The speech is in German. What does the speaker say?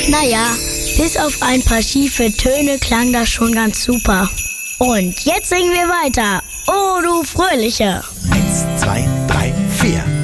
Naja, bis auf ein paar schiefe Töne klang das schon ganz super. Und jetzt singen wir weiter. Oh, du Fröhliche. 1, 2, 3, 4.